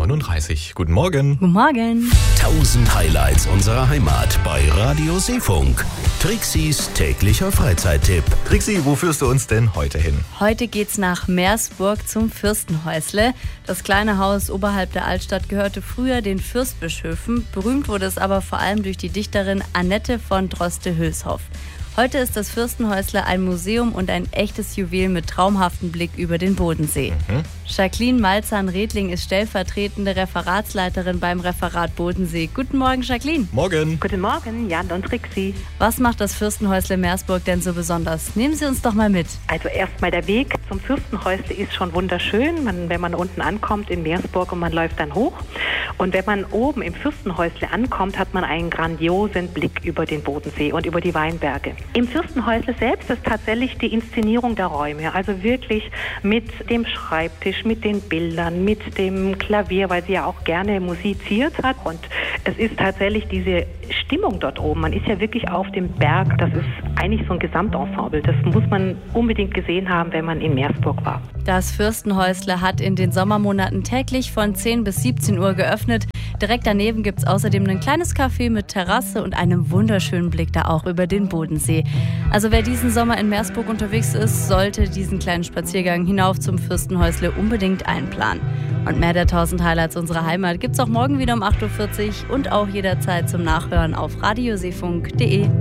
7:39 Uhr. Guten Morgen. Guten Morgen. 1000 Highlights unserer Heimat bei Radio Seefunk. Trixis täglicher Freizeittipp. Trixi, wo führst du uns denn heute hin? Heute geht's nach Meersburg zum Fürstenhäusle. Das kleine Haus oberhalb der Altstadt gehörte früher den Fürstbischöfen. Berühmt wurde es aber vor allem durch die Dichterin Annette von Droste-Hülshoff. Heute ist das Fürstenhäusle ein Museum und ein echtes Juwel mit traumhaftem Blick über den Bodensee. Jacqueline Malzahn-Redling ist stellvertretende Referatsleiterin beim Referat Bodensee. Guten Morgen, Jacqueline. Morgen. Guten Morgen, Jan und Trixi. Was macht das Fürstenhäusle Meersburg denn so besonders? Nehmen Sie uns doch mal mit. Also erstmal der Weg zum Fürstenhäusle ist schon wunderschön, wenn man unten ankommt in Meersburg und man läuft dann hoch. Und wenn man oben im Fürstenhäusle ankommt, hat man einen grandiosen Blick über den Bodensee und über die Weinberge. Im Fürstenhäusle selbst ist tatsächlich die Inszenierung der Räume, also wirklich mit dem Schreibtisch, mit den Bildern, mit dem Klavier, weil sie ja auch gerne musiziert hat. Und es ist tatsächlich diese Stimmung dort oben. Man ist ja wirklich auf dem Berg. Das ist eigentlich so ein Gesamtensemble. Das muss man unbedingt gesehen haben, wenn man in Meersburg war. Das Fürstenhäusle hat in den Sommermonaten täglich von 10 bis 17 Uhr geöffnet. Direkt daneben gibt es außerdem ein kleines Café mit Terrasse und einem wunderschönen Blick da auch über den Bodensee. Also wer diesen Sommer in Meersburg unterwegs ist, sollte diesen kleinen Spaziergang hinauf zum Fürstenhäusle unbedingt einplanen. Und mehr der 1000 Highlights unserer Heimat gibt's auch morgen wieder um 8:40 Uhr und auch jederzeit zum Nachhören auf radioseefunk.de.